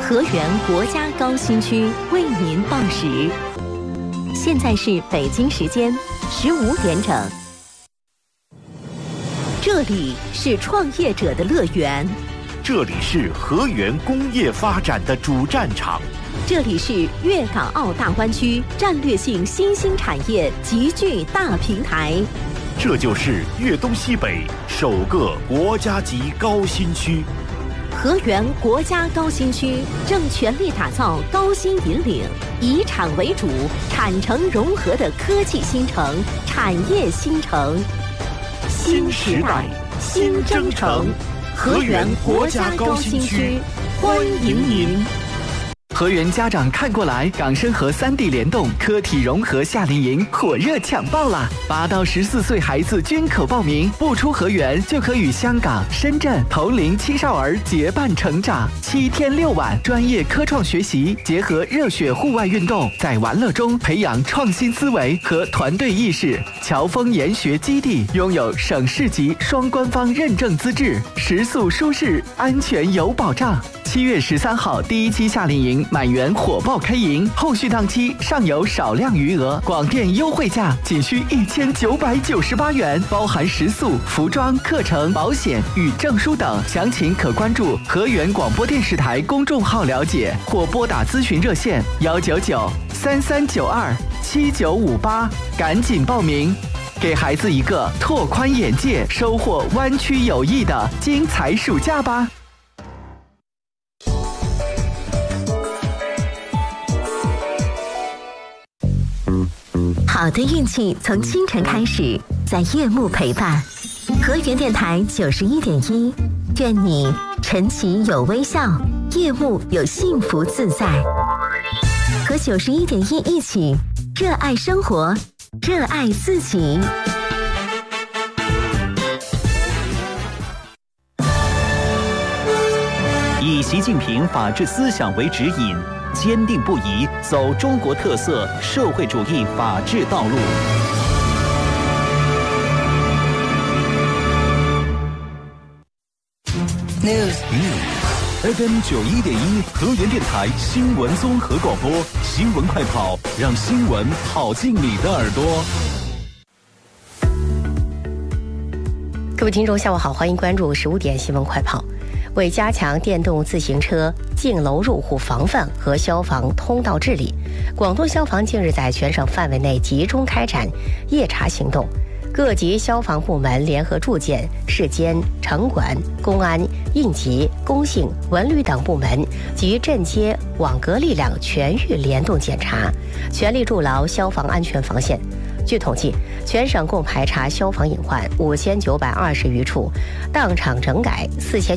河源国家高新区为您报时，现在是北京时间15点整。这里是创业者的乐园， 这里是河源工业发展的主战场， 这里是粤港澳大湾区战略性新兴产业集聚大平台， 这就是粤东西北首个国家级高新区。 河源国家高新区正全力打造高新引领、以产为主、产城融合的科技新城、产业新城。新时代，新征程，河源国家高新区，欢迎您。 河源家长看过来，港深河3D 联动科体融合夏令营火热抢报啦！8到14岁孩子均可报名，不出河源就可与香港、深圳同龄青少儿结伴成长。7天6晚，专业科创学习结合热血户外运动，在玩乐中培养创新思维和团队意识。侨丰研学基地拥有省市级双官方认证资质，食宿舒适，安全有保障。7月13号第1期夏令营满员火爆开营，后续档期尚有少量余额，广电优惠价仅需1998元，包含食宿、服装、课程、保险与证书等。详情可关注河源广播电视台公众号了解，或拨打咨询热线199-3392-7958，赶紧报名，给孩子一个拓宽眼界、收获湾区友谊的精彩暑假吧。 好的运气从清晨开始，在夜幕陪伴。河源电台91.1，愿你晨起有微笑，夜幕有幸福自在。和91.1一起，热爱生活，热爱自己。 以习近平法治思想为指引，坚定不移走中国特色社会主义法治道路。FM 91.1河源电台新闻综合广播，新闻快跑，让新闻跑进你的耳朵。 各位听众，下午好，欢迎关注15点新闻快跑。为加强电动自行车进楼入户防范和消防通道治理，广东消防近日在全省范围内集中开展夜查行动，各级消防部门联合驻建市监、城管、公安、应急、工信、文旅等部门及镇街网格力量全域联动检查，全力筑牢消防安全防线。据统计，全省共排查消防隐患5920余处，当场整改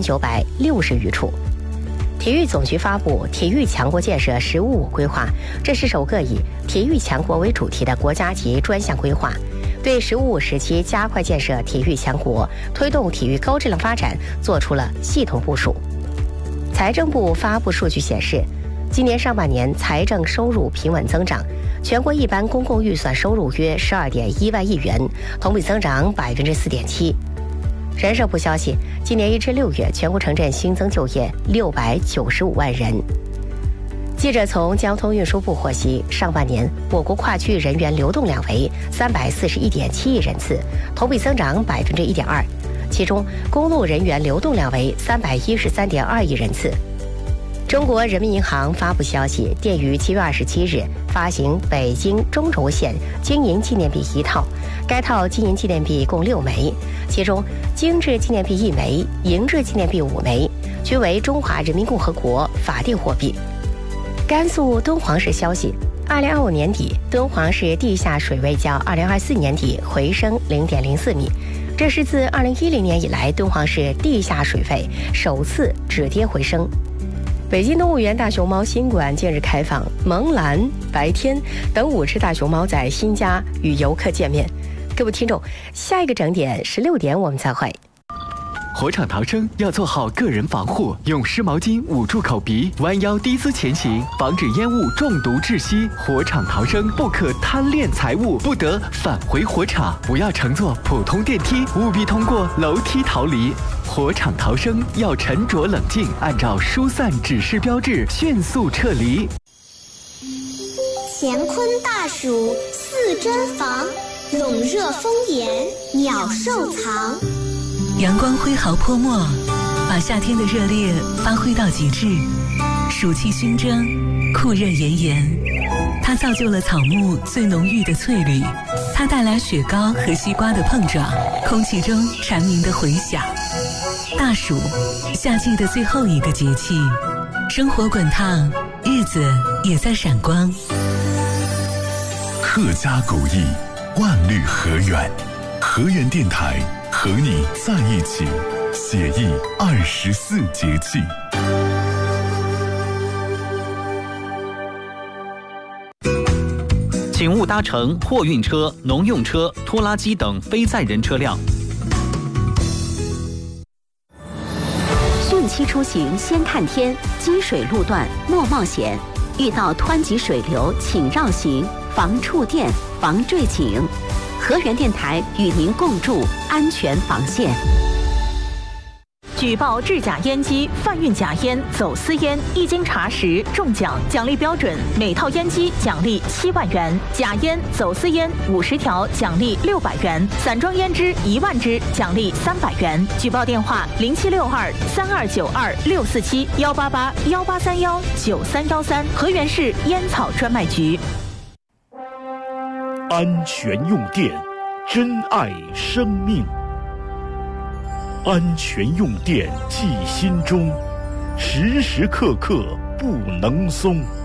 4960余处。体育总局发布《体育强国建设“十五五”规划》，这是首个以体育强国为主题的国家级专项规划，对“十五五”时期加快建设体育强国、推动体育高质量发展做出了系统部署。财政部发布数据显示，今年上半年财政收入平稳增长，全国一般公共预算收入约12.1万亿元，同比增长4.7%。人社部消息，今年1至6月，全国城镇新增就业695万人。记者从交通运输部获悉，上半年我国跨区域人员流动量为341.7亿人次，同比增长1.2%，其中公路人员流动量为313.2亿人次。中国人民银行发布消息，电于7月27日发行北京中轴线金银纪念币1套，该套金银纪念币共6枚，其中精致纪念币1枚，银质纪念币5枚，均为中华人民共和国法定货币。甘肃敦煌市消息，2025年底，敦煌市地下水位较2024年底回升0.04米，这是自2010年以来敦煌市地下水位首次止跌回升。北京动物园大熊猫新馆近日开放，萌蓝、白天等5只大熊猫在新家与游客见面。各位听众，下一个整点16点我们再会。 火场逃生要做好个人防护，用湿毛巾捂住口鼻，弯腰低姿前行，防止烟雾中毒窒息。火场逃生不可贪恋财物，不得返回火场，不要乘坐普通电梯，务必通过楼梯逃离。火场逃生要沉着冷静，按照疏散指示标志迅速撤离。 乾坤大暑四珍防，笼热风炎鸟兽藏。 阳光挥毫泼墨，把夏天的热烈发挥到极致。暑气熏蒸，酷热炎炎，它造就了草木最浓郁的翠绿，它带来雪糕和西瓜的碰撞，空气中蝉鸣的回响。大暑，夏季的最后一个节气，生活滚烫，日子也在闪光。 客家古意，万绿河源，河源电台和你在一起，写意24节气。 请勿搭乘货运车、农用车、拖拉机等非载人车辆。 汛期出行先看天，积水路段莫冒险，遇到湍急水流请绕行，防触电，防坠井。河源电台与您共筑安全防线。 举报制假烟机、贩运假烟、走私烟，一经查实中奖，奖励标准：每套烟机奖励7万元，假烟、走私烟50条奖励600元，散装烟支1万支奖励300元。举报电话：0762-3292-647-188-1831-9313，河源市烟草专卖局。 安全用电，珍爱生命。安全用电记心中，时时刻刻不能松。